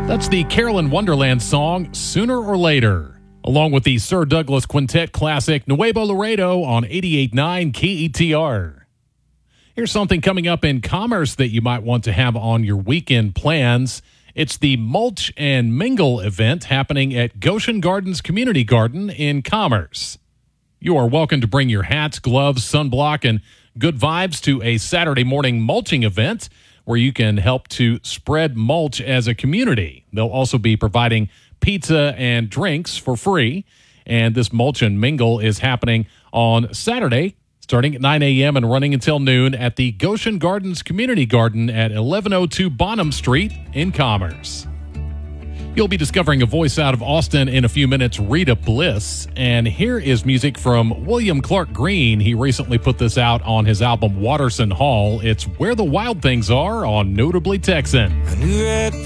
That's the Carolyn Wonderland song, Sooner or Later, along with the Sir Douglas Quintet classic, Nuevo Laredo on 88.9 KETR. Here's something coming up in Commerce that you might want to have on your weekend plans. It's the Mulch and Mingle event happening at Goshen Gardens Community Garden in Commerce. You are welcome to bring your hats, gloves, sunblock, and good vibes to a Saturday morning mulching event where you can help to spread mulch as a community. They'll also be providing pizza and drinks for free. And this Mulch and Mingle is happening on Saturday, starting at 9 a.m. and running until noon at the Goshen Gardens Community Garden at 1102 Bonham Street in Commerce. You'll be discovering a voice out of Austin in a few minutes, Rita Bliss. And here is music from William Clark Green. He recently put this out on his album Watterson Hall. It's Where the Wild Things Are on Notably Texan. A new red